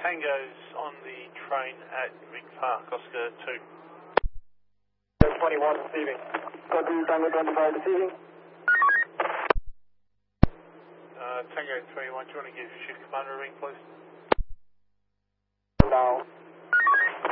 Tango's on the train at Vic Park, Oscar 2. 21 receiving. Copy, Tango 25 receiving. Tango 21, do you want to give Shift Commander a ring, please? Now.